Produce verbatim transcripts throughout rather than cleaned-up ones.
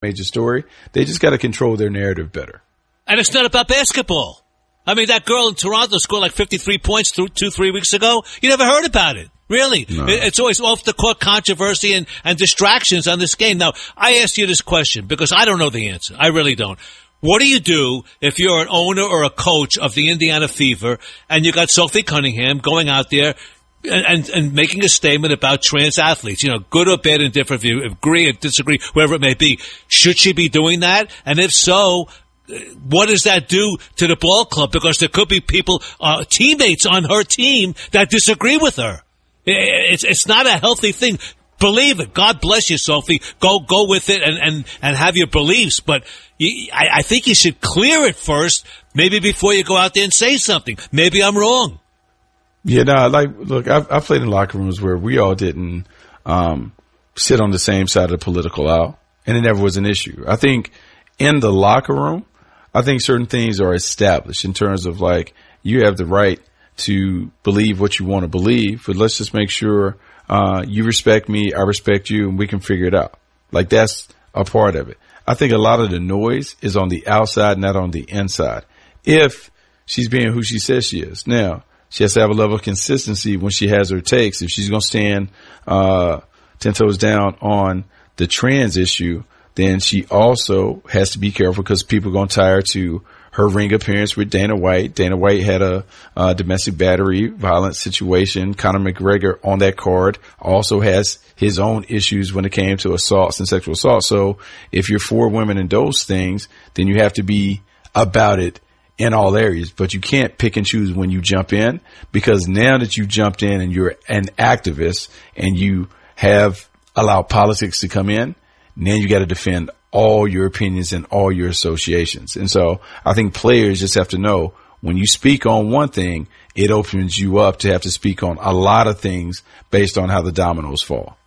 major story. They just got to control their narrative better. And it's not about basketball. I mean, that girl in Toronto scored like fifty-three points two, two three weeks ago. You never heard about it. Really? No. It's always off the court controversy and, and distractions on this game. Now, I asked you this question because I don't know the answer. I really don't. What do you do if you're an owner or a coach of the Indiana Fever and you got Sophie Cunningham going out there and, and, and making a statement about trans athletes, you know, good or bad, indifferent, if you agree or disagree, whatever it may be? Should she be doing that? And if so, what does that do to the ball club? Because there could be people, uh, teammates on her team that disagree with her. It's it's not a healthy thing. Believe it. God bless you, Sophie. Go go with it and, and, and have your beliefs. But you, I, I think you should clear it first, maybe before you go out there and say something. Maybe I'm wrong. Yeah, no, like, look, I've, I've played in locker rooms where we all didn't um, sit on the same side of the political aisle, and it never was an issue. I think in the locker room, I think certain things are established in terms of, like, you have the right to believe what you want to believe, but let's just make sure uh, you respect me, I respect you, and we can figure it out. Like, that's a part of it. I think a lot of the noise is on the outside, not on the inside. If she's being who she says she is. Now, she has to have a level of consistency when she has her takes. If she's going to stand uh, ten toes down on the trans issue, then she also has to be careful because people are going to tie her to her ring appearance with Dana White. Dana White had a, a domestic battery violence situation. Conor McGregor on that card also has his own issues when it came to assaults and sexual assault. So if you're for women in those things, then you have to be about it in all areas, but you can't pick and choose when you jump in, because now that you jumped in and you're an activist and you have allowed politics to come in, now you got to defend all your opinions and all your associations. And so I think players just have to know when you speak on one thing, it opens you up to have to speak on a lot of things based on how the dominoes fall.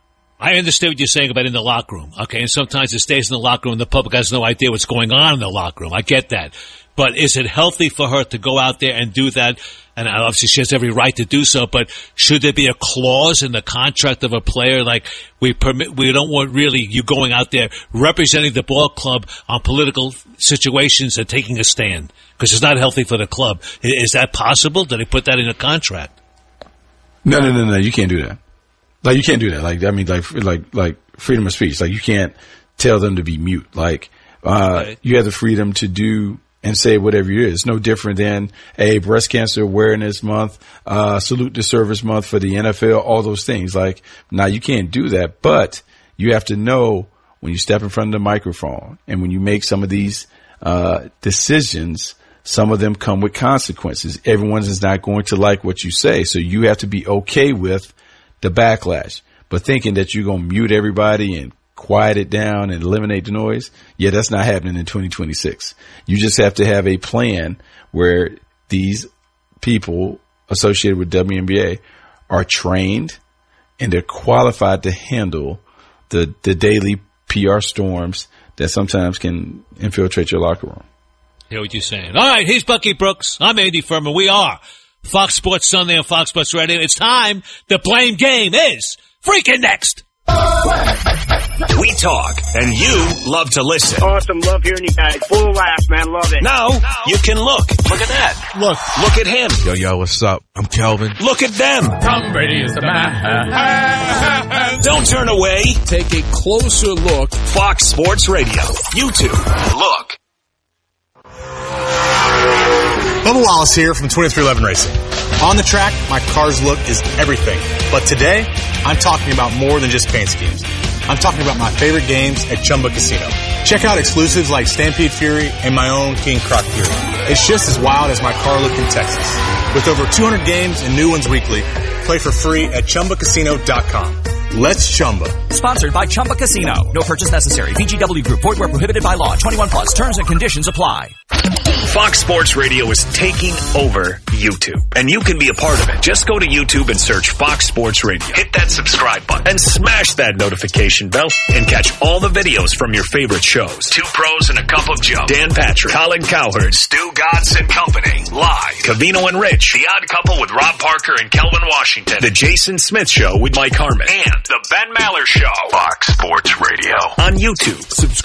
I understand what you're saying about in the locker room. Okay. And sometimes it stays in the locker room. The public has no idea what's going on in the locker room. I get that. But is it healthy for her to go out there and do that? And obviously she has every right to do so, but should there be a clause in the contract of a player like we permit, we don't want really you going out there representing the ball club on political situations and taking a stand because it's not healthy for the club. Is that possible? Do they put that in a contract? No, no, no, no. You can't do that. Like, you can't do that. Like, I mean, like, like, like freedom of speech. Like, you can't tell them to be mute. Like, uh, okay. You have the freedom to do and say whatever it is. It's no different than a breast cancer awareness month, uh, salute to service month for the N F L, all those things. Like, now you can't do that, but you have to know when you step in front of the microphone and when you make some of these, uh, decisions, some of them come with consequences. Everyone is not going to like what you say. So you have to be okay with the backlash, but thinking that you're going to mute everybody and quiet it down and eliminate the noise, yeah, that's not happening in twenty twenty-six. You just have to have a plan where these people associated with W N B A are trained and they're qualified to handle the, the daily P R storms that sometimes can infiltrate your locker room. Hear what you're saying. All right, he's Bucky Brooks. I'm Andy Furman. We are Fox Sports Sunday on Fox Sports Radio. It's time. The blame game is freaking next. We talk, and you love to listen. Awesome. Love hearing you guys. Full of laughs, man. Love it. Now, you can look. Look at that. Look. Look at him. Yo, yo, what's up? I'm Kelvin. Look at them. Tom Brady is the man. Don't turn away. Take a closer look. Fox Sports Radio. YouTube. Look. Bubba Wallace here from twenty-three eleven Racing. On the track, my car's look is everything. But today, I'm talking about more than just paint schemes. I'm talking about my favorite games at Chumba Casino. Check out exclusives like Stampede Fury and my own King Croc Fury. It's just as wild as my car look in Texas. With over two hundred games and new ones weekly, play for free at Chumba Casino dot com. Let's Chumba. Sponsored by Chumba Casino. No purchase necessary. V G W Group. Void where prohibited by law. twenty-one plus. Terms and conditions apply. Fox Sports Radio is taking over YouTube, and you can be a part of it. Just go to YouTube and search Fox Sports Radio. Hit that subscribe button and smash that notification bell and catch all the videos from your favorite shows. Two Pros and a Cup of Joe. Dan Patrick, Colin Cowherd, Stu Godson Company. Live. Covino and Rich. The Odd Couple with Rob Parker and Kelvin Washington. The Jason Smith Show with Mike Harmon. And The Ben Maller Show. Fox Sports Radio on YouTube. Subscribe.